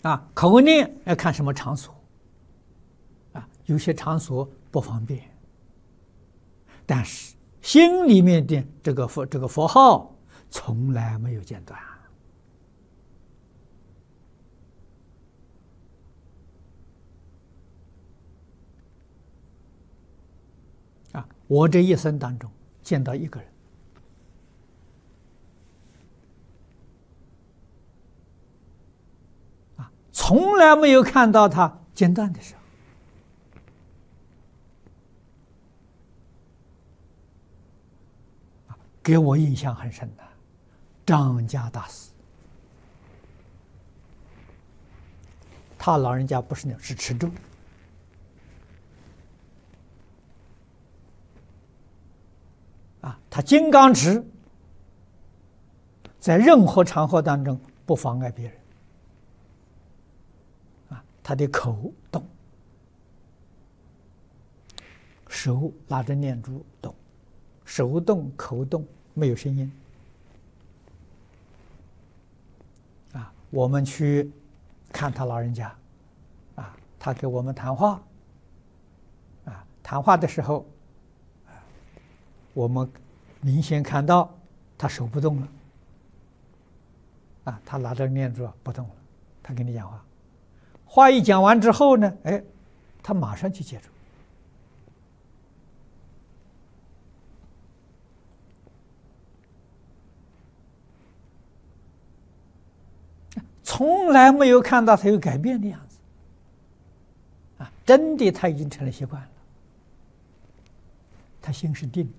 口念要看什么场所有些场所不方便，但是心里面的这个佛号从来没有间断我这一生当中见到一个人从来没有看到他间断的时候。给我印象很深的张家大师，他老人家不是那是持咒他金刚持，在任何场合当中不妨碍别人他的口动，手拿着念珠动，手动口动没有声音我们去看他老人家他给我们谈话谈话的时候我们明显看到他手不动了他拿着念珠不动了，他跟你讲话，话一讲完之后呢，他马上去接住从来没有看到他有改变的样子真的他已经成了习惯了，他心是定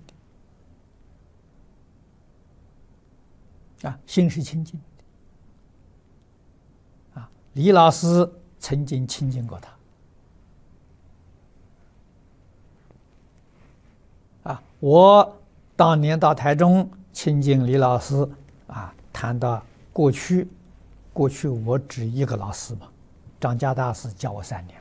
的心是清净的李老师曾经亲近过他我当年到台中亲近李老师谈到过去我只一个老师嘛，张家大师教我3年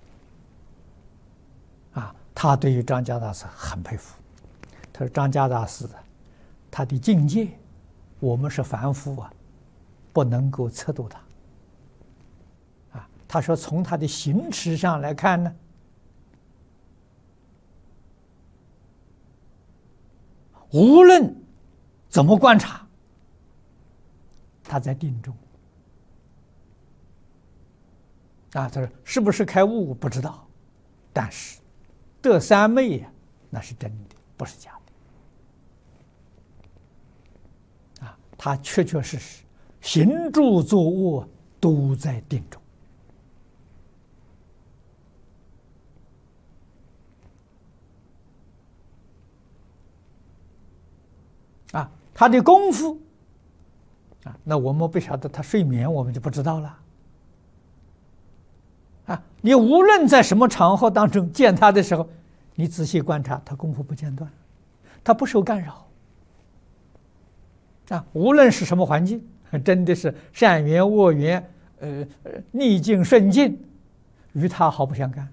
了他对于张家大师很佩服，他说张家大师他的境界我们是凡夫不能够测度他他说从他的行持上来看呢，无论怎么观察他在定中他说是不是开悟不知道，但是得三昧那是真的，不是假的他确确实实行住坐卧都在定中他的功夫那我们不晓得他睡眠，我们就不知道了你无论在什么场合当中见他的时候，你仔细观察，他功夫不间断，他不受干扰无论是什么环境，真的是善缘恶缘逆境顺境，与他毫不相干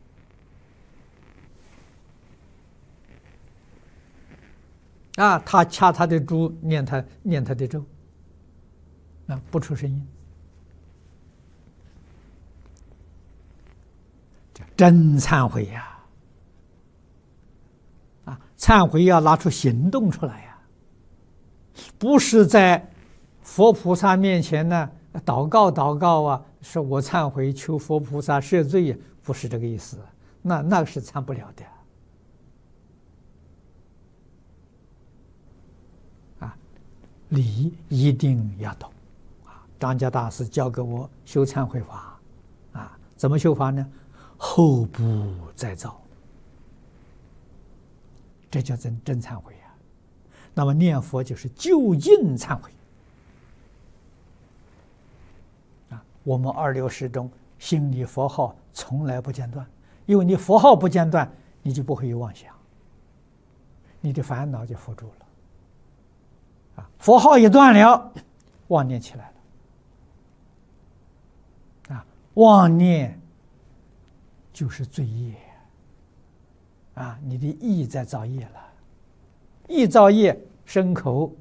他掐他的珠，念他的咒不出声音，真忏悔忏悔要拿出行动出来不是在佛菩萨面前呢祷告说我忏悔求佛菩萨赦罪不是这个意思，那是忏不了的理一定要懂张家大师教给我修忏悔法怎么修法呢？后不再造，这叫真忏悔那么念佛就是就近忏悔我们26识中心里佛号从来不间断，因为你佛号不间断，你就不会有妄想，你的烦恼就伏住了佛号一断了，妄念起来了妄念就是罪业你的意在造业了，意造业，身口